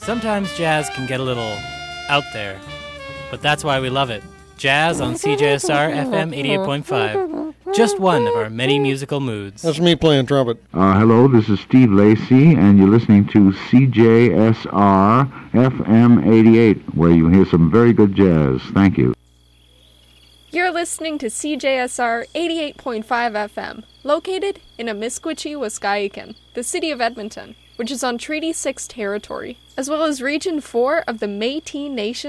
Sometimes jazz can get a little out there, but that's why we love it. Jazz on CJSR FM 88.5. Just one of our many musical moods. That's me playing trumpet. Hello, this is Steve Lacy, and you're listening to CJSR FM 88, where you hear some very good jazz. Thank you. You're listening to CJSR 88.5 FM, located in Amiskwichi, Waskahikan, the city of Edmonton, which is on Treaty 6 territory, as well as Region 4 of the Métis Nation